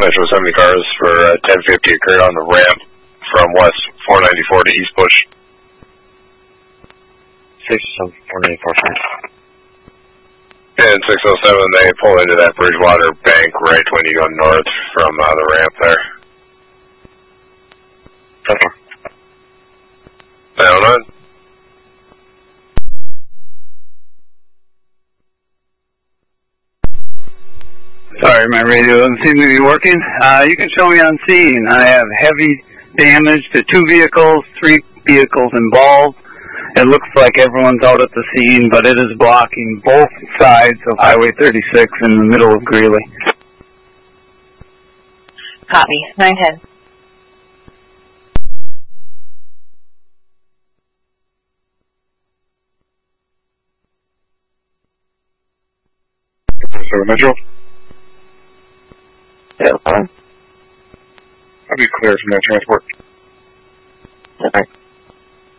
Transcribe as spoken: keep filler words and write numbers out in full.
Metro seventy cars for uh, ten fifty occurred on the ramp from west four ninety-four to East Bush. six oh seven, four ninety-four. And six oh seven, they pull into that Bridgewater bank right when you go north from uh, the ramp there. Okay. nine oh nine. Sorry, my radio doesn't seem to be working. Uh, you can show me on scene. I have heavy damage to two vehicles, three vehicles involved. It looks like everyone's out at the scene, but it is blocking both sides of Highway thirty-six in the middle of Greeley. Copy. nine ten. seven Metro. Yeah, fine. I'll be clear from that transport. Okay.